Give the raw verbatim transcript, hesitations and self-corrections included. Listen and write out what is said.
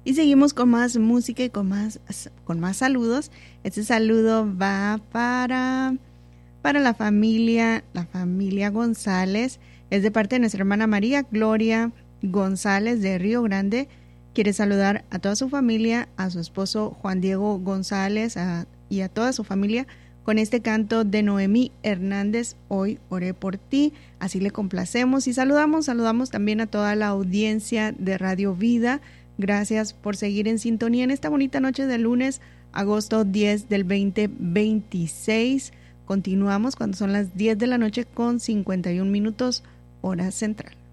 Y seguimos con más música y con más, con más saludos. Este saludo va para, para la familia, la familia González. Es de parte de nuestra hermana María Gloria González de Río Grande. Quiere saludar a toda su familia, a su esposo Juan Diego González a, y a toda su familia con este canto de Noemí Hernández, Hoy oré por ti. Así le complacemos y saludamos, saludamos también a toda la audiencia de Radio Vida. Gracias por seguir en sintonía en esta bonita noche de lunes, agosto diez del veinte veintiséis. Continuamos cuando son las diez de la noche con cincuenta y un minutos, hora central.